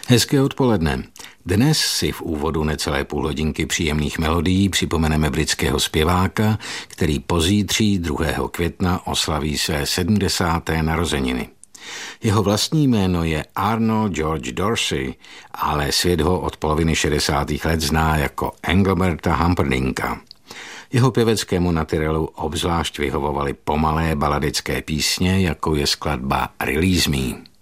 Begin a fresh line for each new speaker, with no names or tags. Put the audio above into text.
Hezké odpoledne. Dnes si v úvodu necelé půlhodinky příjemných melodií připomeneme britského zpěváka, který pozítří 2. května oslaví své 70. narozeniny. Jeho vlastní jméno je Arnold George Dorsey, ale svět ho od poloviny 60. let zná jako Engleberta Humperdinka. Jeho pěveckému natyrelu obzvlášť vyhovovaly pomalé baladické písně, jako je skladba Release Me.